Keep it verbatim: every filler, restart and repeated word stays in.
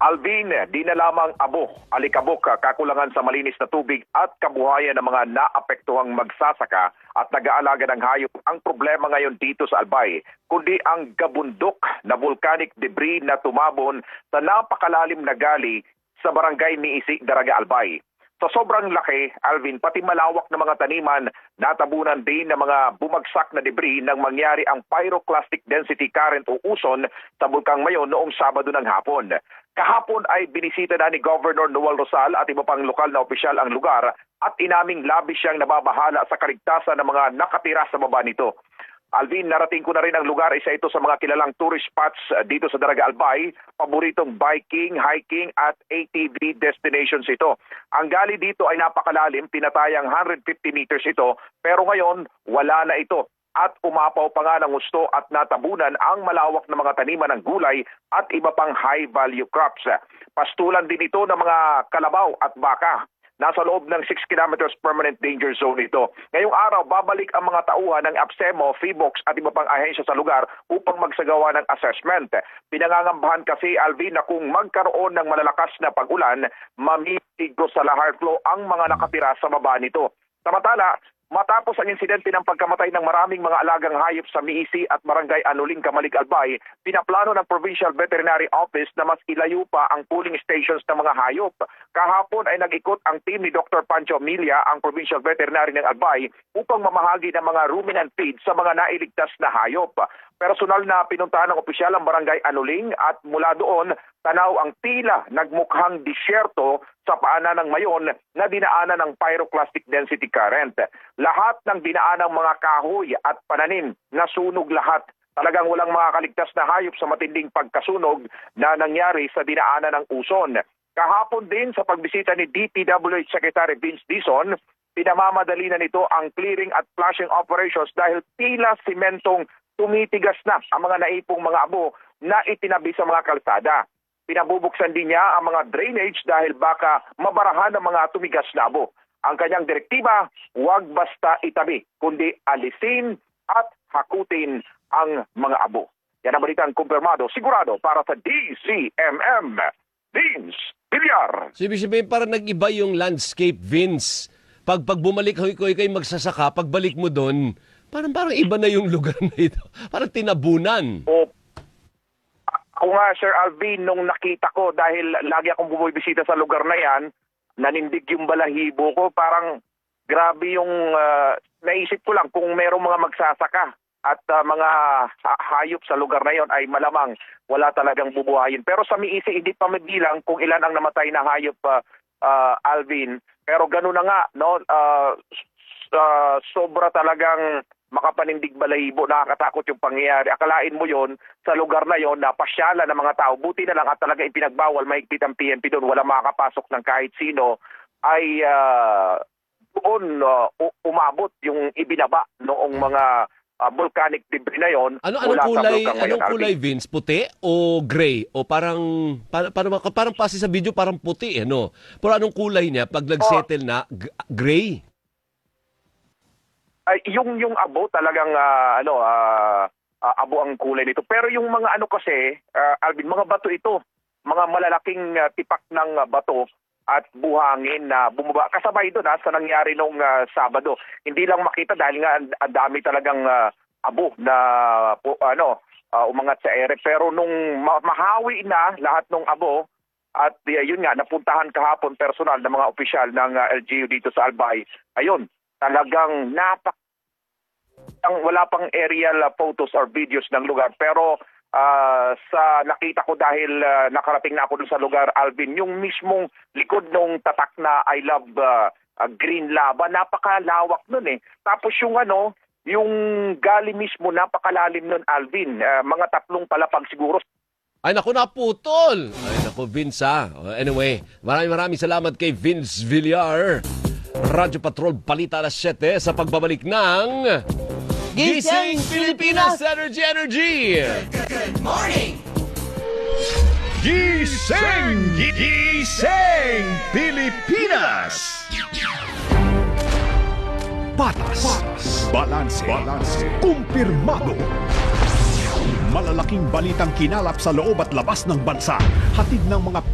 Alvin, di na lamang abo, alikabok, kakulangan sa malinis na tubig at kabuhayan ng mga naapektuhang magsasaka at nag-aalaga ng hayop ang problema ngayon dito sa Albay, kundi ang gabundok na volcanic debris na tumabon sa napakalalim na gali sa barangay Miisi, Daraga, Albay. Sa sobrang laki, Alvin, pati malawak na mga taniman, natabunan din ng mga bumagsak na debris nang mangyari ang pyroclastic density current o uson sa Bulkang Mayon noong Sabado ng hapon. Kahapon ay binisita na ni Governor Noel Rosal at iba pang lokal na opisyal ang lugar at inaming labis siyang nababahala sa kaligtasan ng mga nakatira sa baba nito. Alvin, narating ko na rin ang lugar, isa ito sa mga kilalang tourist spots dito sa Daraga, Albay. Paboritong biking, hiking at A T V destinations ito. Ang gali dito ay napakalalim, tinatayang one hundred fifty meters ito, pero ngayon wala na ito. At umapaw pa nga ng gusto at natabunan ang malawak na mga taniman ng gulay at iba pang high-value crops. Pastulan din ito ng mga kalabaw at baka. Nasa loob ng six kilometers permanent danger zone ito. Ngayong araw, babalik ang mga tauhan ng APSEMO, FIBOX at iba pang ahensya sa lugar upang magsagawa ng assessment. Pinangangambahan kasi, Alvin, na kung magkaroon ng malalakas na pag-ulan, mamitigos sa lahar flow ang mga nakatira sa baba nito. Samantala, matapos ang insidente ng pagkamatay ng maraming mga alagang hayop sa Miisi at Barangay Anuling, Kamalig, Albay, pinaplano ng Provincial Veterinary Office na mas ilayo pa ang pooling stations ng mga hayop. Kahapon ay nag-ikot ang team ni Doctor Pancho Emilia, ang Provincial Veterinary ng Albay, upang mamahagi ng mga ruminant feed sa mga nailigtas na hayop. Personal na pinuntahan ng opisyal ang Barangay Anuling at mula doon, tanaw ang tila nagmukhang disyerto sa paanan ng Mayon na dinaanan ng pyroclastic density current. Lahat ng dinaanang mga kahoy at pananim nasunog lahat. Talagang walang makakaligtas na hayop sa matinding pagkasunog na nangyari sa dinaanan ng uson. Kahapon din sa pagbisita ni D P W H Secretary Vince Dizon, pinamamadali na nito ang clearing at flushing operations dahil tila simentong tumitigas na ang mga naipong mga abo na itinabi sa mga kalsada. Pinabubuksan din niya ang mga drainage dahil baka mabarahan ng mga tumigas na abo. Ang kanyang direktiba, huwag basta itabi, kundi alisin at hakutin ang mga abo. Yan ang balitang kumpirmado, sigurado para sa D C M M, Vince Villar. So, ibig sabihin parang nag-iba yung landscape, Vince. Pag, pag bumalik ko kayo magsasaka, pagbalik mo doon, parang parang iba na yung lugar na ito. Parang tinabunan. O, ako nga, Sir Alvin, nung nakita ko, dahil lagi akong bumibisita sa lugar na yan, nanindig yung balahibo ko, parang grabe yung uh, naisip ko lang kung merong mga magsasaka at uh, mga hayop sa lugar na yon ay malamang wala talagang bubuhayin. Pero sa Miisi, hindi pa mabilang kung ilan ang namatay na hayop, uh, uh, Alvin. Pero gano'n na nga, no? Uh, uh, sobra talagang makapanindig balahibo, nakakatakot yung pangyayari. Akalain mo yon sa lugar na yon na pasyala ng mga tao. Buti na lang at talaga ipinagbawal, mahigpit ang P N P doon, wala makakapasok ng kahit sino, ay uh, doon uh, umabot yung ibinaba noong mga uh, volcanic debris na yon. Ano anong kulay, anong kulay, Vince? Puti o gray? O parang parang parang, parang pasi sa video parang puti, eh, no? Pero anong kulay niya pag nag-settle oh, na gray? Ay, yung yung abo talagang uh, ano uh, uh, abo ang kulay nito. Pero yung mga ano kasi, uh, Alvin, mga bato ito, mga malalaking uh, tipak ng uh, bato at buhangin na uh, bumaba. Kasabay doon ha, sa nangyari nung uh, Sabado. Hindi lang makita dahil nga ang dami talagang uh, abo na uh, ano uh, umangat sa ere. Pero nung ma- mahawi na lahat ng abo at uh, yun nga, napuntahan kahapon personal ng mga opisyal ng uh, L G U dito sa Albay. Ayun, talagang napak ang wala pang aerial uh, photos or videos ng lugar, pero uh, sa nakita ko dahil uh, nakarating na ako dun sa lugar, Alvin, yung mismong likod ng tatak na I love uh, uh, green lava, napakalawak nun eh. Tapos yung ano, yung gali mismo napakalalim nun, Alvin, uh, mga tatlong palapag siguro. Ay naku, naputol! Ay naku, Vince ha. Anyway, maraming maraming salamat kay Vince Villar. Radyo Patrol Balita alas siyete sa pagbabalik ng Gising Pilipinas Energy Energy! Good, good morning! Gising! Gising Pilipinas! Patas, Patas. Balanse, Balanse. Kumpirmado. Malalaking balitang kinalap sa loob at labas ng bansa. Hatid ng mga